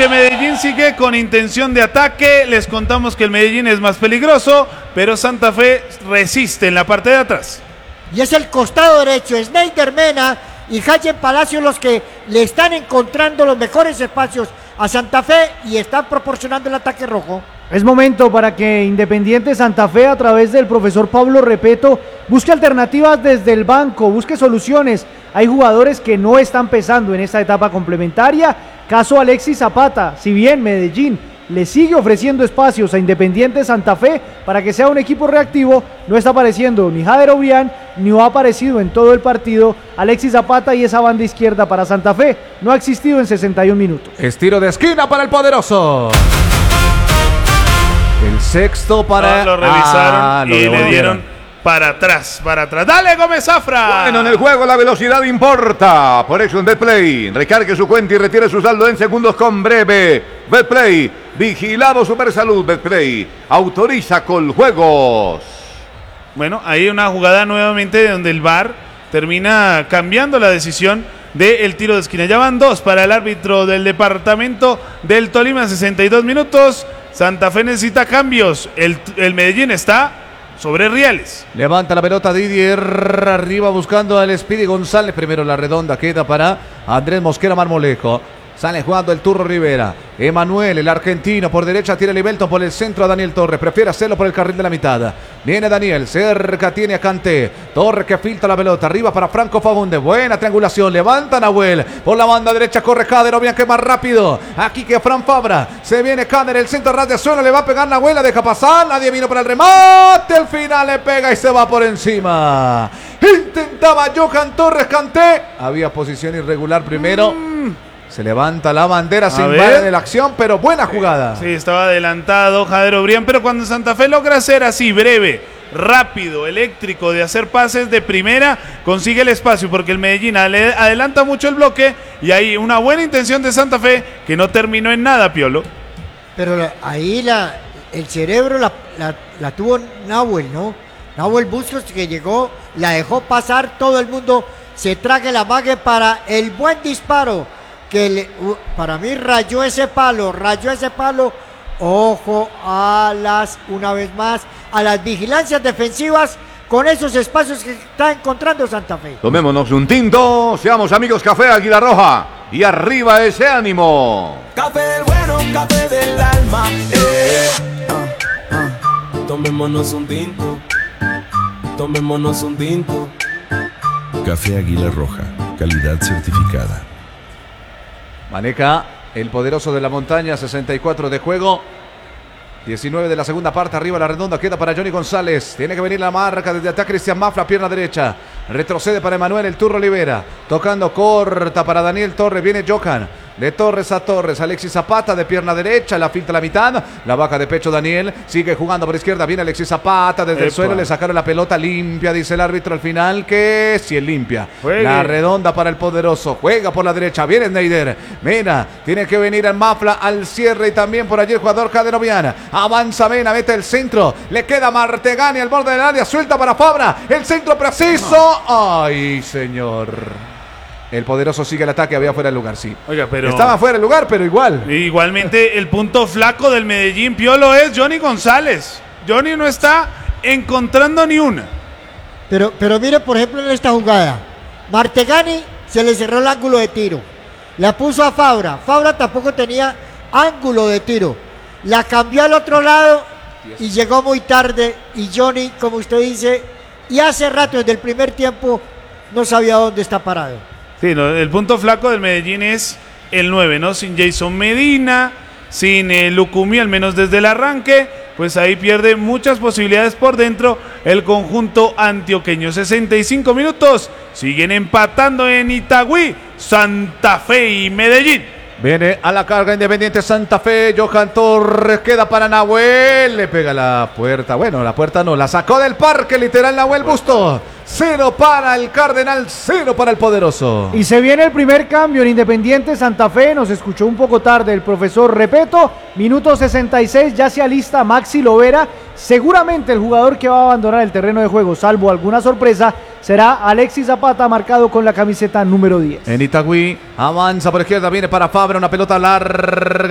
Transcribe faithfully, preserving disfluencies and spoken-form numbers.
que Medellín sigue con intención de ataque. Les contamos que el Medellín es más peligroso, pero Santa Fe resiste en la parte de atrás. Y es el costado derecho, Snyder Mena y Jayen Palacios los que le están encontrando los mejores espacios a Santa Fe y están proporcionando el ataque rojo. Es momento para que Independiente Santa Fe, a través del profesor Pablo Repeto, busque alternativas desde el banco, busque soluciones. Hay jugadores que no están pesando en esta etapa complementaria. Caso Alexis Zapata, si bien Medellín le sigue ofreciendo espacios a Independiente Santa Fe para que sea un equipo reactivo, no está apareciendo ni Jader Obrián, ni ha aparecido en todo el partido Alexis Zapata, y esa banda izquierda para Santa Fe no ha existido en sesenta y un minutos. Es tiro de esquina para el poderoso. El sexto para... No, lo revisaron ah, lo y le devolvieron. dieron para atrás, para atrás. ¡Dale, Gómez Zafra! Bueno, en el juego la velocidad importa. Por eso en Betplay, recargue su cuenta y retire su saldo en segundos con Breve. Betplay, vigilado Supersalud. Betplay, autoriza con juegos. Bueno, ahí una jugada nuevamente donde el V A R termina cambiando la decisión del tiro de esquina. Ya van dos para el árbitro del departamento del Tolima, sesenta y dos minutos. Santa Fe necesita cambios. El, el Medellín está sobre Riales. Levanta la pelota Didier arriba buscando al Speedy González. Primero la redonda queda para Andrés Mosquera Marmolejo. Sale jugando el Turro Rivera. Emanuel, el argentino, por derecha tira Livelton, por el centro a Daniel Torres. Prefiere hacerlo por el carril de la mitad. Viene Daniel, cerca tiene a Kanté. Torres que filtra la pelota. Arriba para Franco Fagundes. Buena triangulación. Levanta Nahuel. Por la banda derecha corre Kader. Obviamente que más rápido. Aquí que Fran Fabra. Se viene Kader. El centro ras de suelo. Le va a pegar Nahuel. La deja pasar. Nadie vino para el remate. Al final le pega y se va por encima. Intentaba Johan Torres. Kanté. Había posición irregular primero. Mm. Se levanta la bandera, se invade de la acción, pero buena jugada. Sí, estaba adelantado Jader Obrián, pero cuando Santa Fe logra ser así breve, rápido, eléctrico, de hacer pases de primera, consigue el espacio, porque el Medellín adelanta mucho el bloque y hay una buena intención de Santa Fe que no terminó en nada, Piolo. Pero la, ahí la, el cerebro la, la, la tuvo Nahuel, ¿no? Nahuel Bustos, que llegó, la dejó pasar, todo el mundo se trague la mague para el buen disparo. Que le, uh, para mí rayó ese palo, rayó ese palo. Ojo a las, una vez más, a las vigilancias defensivas con esos espacios que está encontrando Santa Fe. Tomémonos un tinto, seamos amigos Café Águila Roja y arriba ese ánimo. Café del bueno, café del alma. Eh. Ah, ah. Tomémonos un tinto, tomémonos un tinto. Café Águila Roja, calidad certificada. Maneja el poderoso de la montaña, sesenta y cuatro de juego. diecinueve de la segunda parte, arriba la redonda, queda para Johnny González. Tiene que venir la marca desde atrás Cristian Mafla, pierna derecha. Retrocede para Emanuel, el Turro Olivera. Tocando corta para Daniel Torres, viene Johan. De Torres a Torres, Alexis Zapata de pierna derecha, la filtra a la mitad, la baja de pecho Daniel, sigue jugando por izquierda, viene Alexis Zapata desde Epa. el suelo, le sacaron la pelota limpia, dice el árbitro al final, que si es limpia. Juegue. La redonda para el poderoso, juega por la derecha, viene Snyder, Mena, tiene que venir el Mafla al cierre y también por allí el jugador Caderoviana, avanza Mena, mete el centro, le queda Martegani al borde del área, suelta para Fabra, el centro preciso, ay señor. El poderoso sigue el ataque, había fuera del lugar, sí. Oiga, pero... Estaba fuera del lugar, pero igual. Igualmente, el punto flaco del Medellín, Piolo, es Johnny González. Johnny no está encontrando ni una. Pero, pero mire, por ejemplo, en esta jugada. Martegani se le cerró el ángulo de tiro. La puso a Fabra. Fabra tampoco tenía ángulo de tiro. La cambió al otro lado y llegó muy tarde. Y Johnny, como usted dice, y hace rato, desde el primer tiempo, no sabía dónde está parado. Sí, no, el punto flaco del Medellín es el nueve, ¿no? Sin Jason Medina, sin eh, Lucumí, al menos desde el arranque, pues ahí pierde muchas posibilidades por dentro el conjunto antioqueño. sesenta y cinco minutos, siguen empatando en Itagüí, Santa Fe y Medellín. Viene a la carga Independiente Santa Fe, Johan Torres, queda para Nahuel, le pega la puerta, bueno, la puerta no, la sacó del parque, literal Nahuel Busto. Cero para el Cardenal, cero para el poderoso. Y se viene el primer cambio en Independiente Santa Fe. Nos escuchó un poco tarde el profesor Repeto. Minuto sesenta y seis, ya se alista Maxi Lovera. Seguramente el jugador que va a abandonar el terreno de juego, salvo alguna sorpresa, será Alexis Zapata, marcado con la camiseta número diez. En Itagüí, avanza por izquierda, viene para Fabra, una pelota larga.